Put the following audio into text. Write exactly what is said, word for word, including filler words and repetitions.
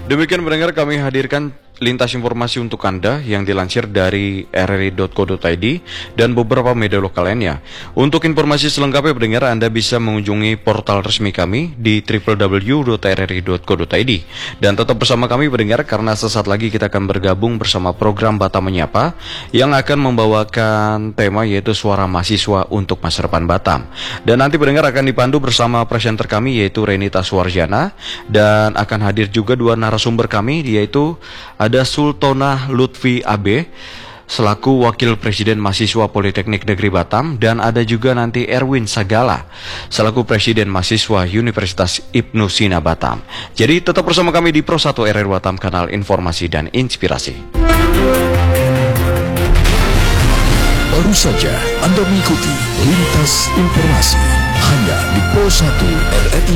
Demikian pendengar, kami hadirkan lintas informasi untuk Anda yang dilansir dari r r i dot co dot i d dan beberapa media lokal lainnya. Untuk informasi selengkapnya pendengar, Anda bisa mengunjungi portal resmi kami di w w w dot r r i dot co dot i d. Dan tetap bersama kami pendengar, karena sesaat lagi kita akan bergabung bersama program Batam Menyapa yang akan membawakan tema yaitu Suara Mahasiswa untuk Masa Depan Batam. Dan nanti pendengar akan dipandu bersama presenter kami yaitu Renita Suarjana, dan akan hadir juga dua narasumber kami yaitu ada Sultona Lutfi A B selaku Wakil Presiden Mahasiswa Politeknik Negeri Batam, dan ada juga nanti Erwin Sagala selaku Presiden Mahasiswa Universitas Ibnu Sina Batam. Jadi tetap bersama kami di Pro satu R R Batam, kanal informasi dan inspirasi. Baru saja Anda mengikuti lintas informasi hanya di Pro satu R R I